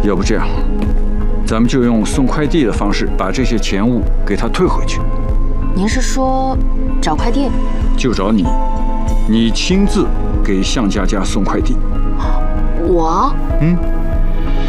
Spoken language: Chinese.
要不这样，咱们就用送快递的方式把这些钱物给他退回去。 您是说找快递？ 就找你，你亲自给向佳佳送快递。 我？